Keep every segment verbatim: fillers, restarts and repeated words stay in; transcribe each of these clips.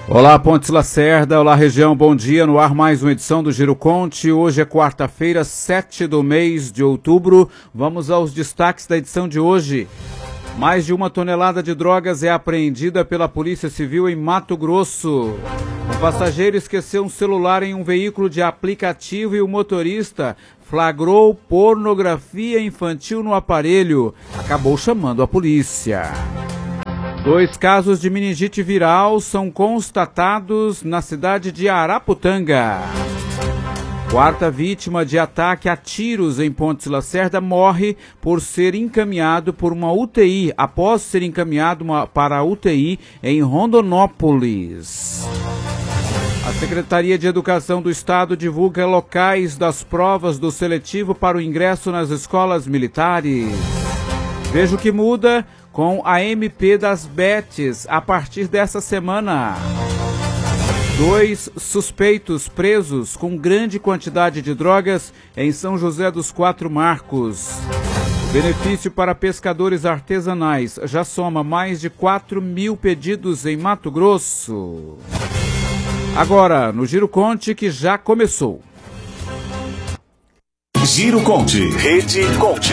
Olá, Pontes Lacerda, olá região, bom dia, no ar mais uma edição do Giro Conte. Hoje é quarta-feira, sete do mês de outubro. Vamos aos destaques da edição de hoje. Mais de uma tonelada de drogas é apreendida pela Polícia Civil em Mato Grosso. Um passageiro esqueceu um celular em um veículo de aplicativo e o motorista flagrou pornografia infantil no aparelho. Acabou chamando a polícia. Dois casos de meningite viral são constatados na cidade de Araputanga. Quarta vítima de ataque a tiros em Pontes Lacerda morre por ser encaminhado por uma U T I, após ser encaminhado uma, para a U T I em Rondonópolis. A Secretaria de Educação do Estado divulga locais das provas do seletivo para o ingresso nas escolas militares. Veja o que muda com a M P das Betes a partir dessa semana. Dois suspeitos presos com grande quantidade de drogas em São José dos Quatro Marcos. O benefício para pescadores artesanais já soma mais de quatro mil pedidos em Mato Grosso. Agora, no Giro Conte, que já começou. Giro Conte, Rede Conte.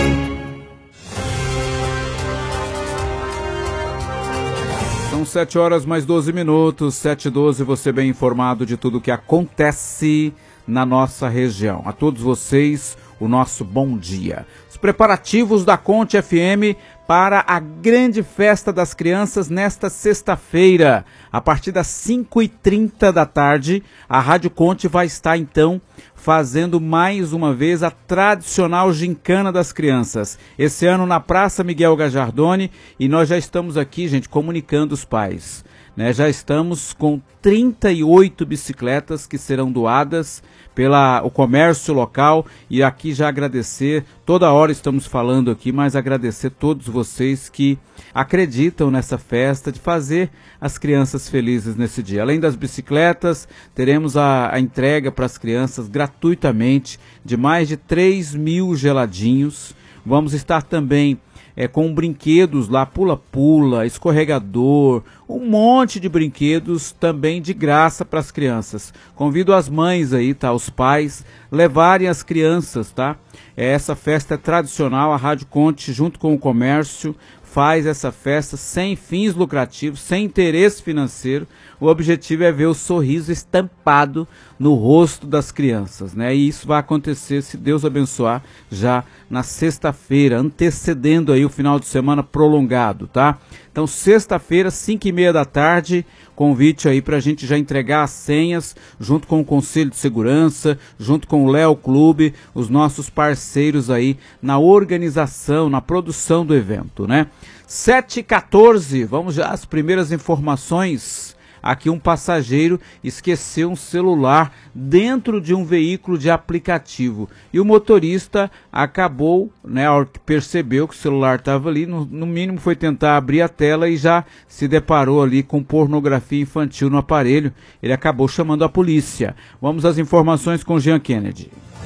São sete horas mais doze minutos, sete e doze, você bem informado de tudo o que acontece na nossa região. A todos vocês, o nosso bom dia. Os preparativos da Conte F M para a grande festa das crianças nesta sexta-feira. A partir das cinco e trinta da tarde, a Rádio Conte vai estar então fazendo mais uma vez a tradicional gincana das crianças. Esse ano na Praça Miguel Gajardoni, e nós já estamos aqui, gente, comunicando os pais. Né? Já estamos com trinta e oito bicicletas que serão doadas pelo comércio local, e aqui já agradecer, toda hora estamos falando aqui, mas agradecer todos vocês que acreditam nessa festa, de fazer as crianças felizes nesse dia. Além das bicicletas, teremos a, a entrega para as crianças gratuitamente de mais de três mil geladinhos. Vamos estar também É, com brinquedos lá, pula-pula, escorregador, um monte de brinquedos também de graça para as crianças. Convido as mães aí, tá, os pais, levarem as crianças, tá? É, essa festa é tradicional, a Rádio Conte, junto com o comércio, faz essa festa sem fins lucrativos, sem interesse financeiro. O objetivo é ver o sorriso estampado no rosto das crianças, né? E isso vai acontecer, se Deus abençoar, já na sexta-feira, antecedendo aí o final de semana prolongado, tá? Então, sexta-feira, cinco e meia da tarde, convite aí para a gente já entregar as senhas, junto com o Conselho de Segurança, junto com o Léo Clube, os nossos parceiros aí na organização, na produção do evento, né? sete e quatorze, vamos já às primeiras informações. Aqui um passageiro esqueceu um celular dentro de um veículo de aplicativo e o motorista acabou, né, a hora que percebeu que o celular estava ali, no, no mínimo foi tentar abrir a tela e já se deparou ali com pornografia infantil no aparelho. Ele acabou chamando a polícia. Vamos às informações com Jean Kennedy.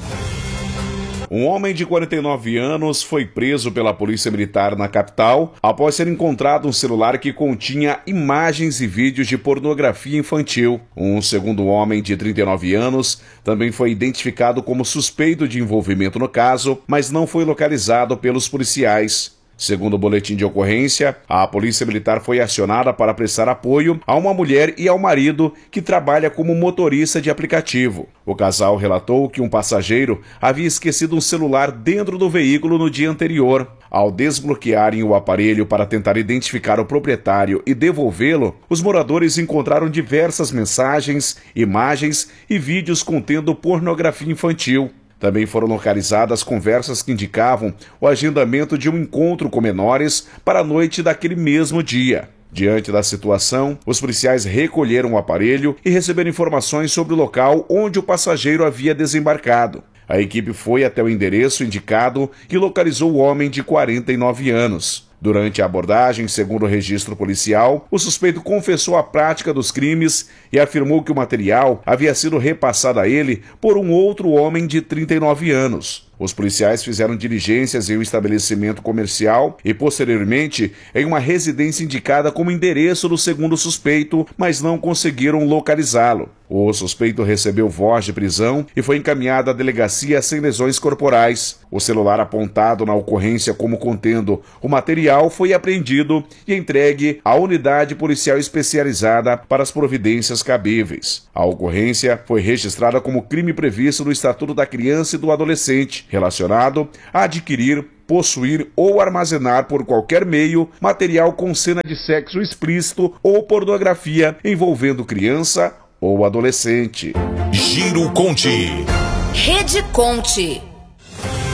Um homem de quarenta e nove anos foi preso pela Polícia Militar na capital após ser encontrado um celular que continha imagens e vídeos de pornografia infantil. Um segundo homem de trinta e nove anos também foi identificado como suspeito de envolvimento no caso, mas não foi localizado pelos policiais. Segundo o boletim de ocorrência, a Polícia Militar foi acionada para prestar apoio a uma mulher e ao marido que trabalha como motorista de aplicativo. O casal relatou que um passageiro havia esquecido um celular dentro do veículo no dia anterior. Ao desbloquearem o aparelho para tentar identificar o proprietário e devolvê-lo, os moradores encontraram diversas mensagens, imagens e vídeos contendo pornografia infantil. Também foram localizadas conversas que indicavam o agendamento de um encontro com menores para a noite daquele mesmo dia. Diante da situação, os policiais recolheram o aparelho e receberam informações sobre o local onde o passageiro havia desembarcado. A equipe foi até o endereço indicado e localizou o homem de quarenta e nove anos. Durante a abordagem, segundo o registro policial, o suspeito confessou a prática dos crimes e afirmou que o material havia sido repassado a ele por um outro homem de trinta e nove anos. Os policiais fizeram diligências em um estabelecimento comercial e, posteriormente, em uma residência indicada como endereço do segundo suspeito, mas não conseguiram localizá-lo. O suspeito recebeu voz de prisão e foi encaminhado à delegacia sem lesões corporais. O celular apontado na ocorrência como contendo o material foi apreendido e entregue à unidade policial especializada para as providências cabíveis. A ocorrência foi registrada como crime previsto no Estatuto da Criança e do Adolescente, relacionado a adquirir, possuir ou armazenar por qualquer meio material com cena de sexo explícito ou pornografia envolvendo criança ou adolescente. Giro Conte. Rede Conte.